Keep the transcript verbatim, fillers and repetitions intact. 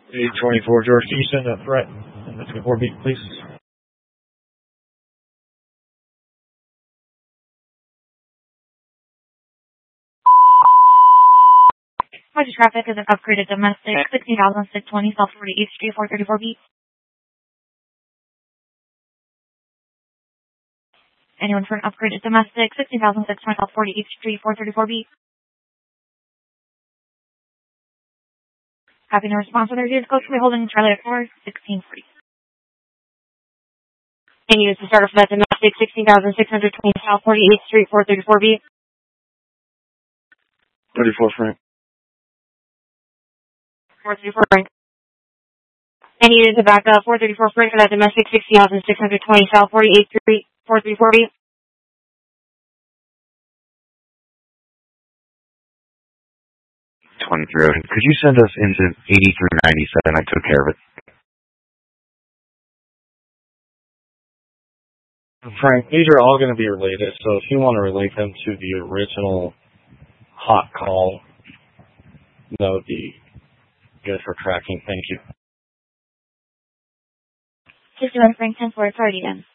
eight twenty-four George, can you send a threat in the twenty-four beat, please? Roger, traffic is an upgraded domestic, sixteen thousand six hundred twenty South forty-eighth Street, four thirty-four beat. Anyone for an upgraded domestic, sixteen thousand six hundred twenty South forty-eighth Street, four thirty-four beat. Happy no response with our vehicle. We're holding Charlie at four, sixteen free. Any use to start off that domestic, sixteen thousand six hundred twenty South forty-eighth Street, four thirty-four beat. thirty-four Frank. four thirty-four Frank. Any unit to back up, four thirty-four Frank for that domestic, sixteen thousand six hundred twenty South forty-eighth Street, four thirty-four beat. twenty-three Ocean. Could you send us into eighty-three ninety-seven? I took care of it. Frank, these are all going to be related, so if you want to relate them to the original hot call, that would be good for tracking. Thank you. Just doing Frank ten four, it's already done.